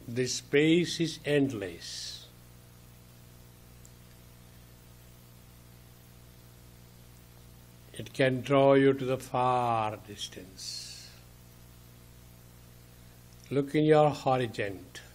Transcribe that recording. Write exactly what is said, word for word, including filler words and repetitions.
The space is endless. It can draw you to the far distance. Look in your horizon.